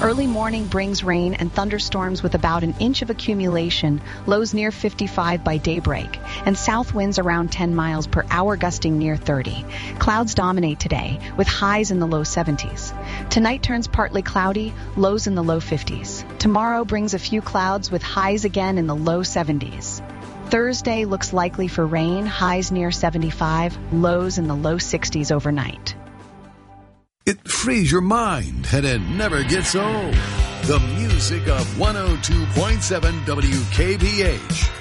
Early morning brings rain and thunderstorms with about an inch of accumulation, lows near 55 by daybreak, and south winds around 10 miles per hour gusting near 30. Clouds dominate today, with highs in the low 70s. Tonight turns partly cloudy, lows in the low 50s. Tomorrow brings a few clouds with highs again in the low 70s. Thursday looks likely for rain, highs near 75, lows in the low 60s overnight. It frees your mind and it never gets old. The music of 102.7 WKBH.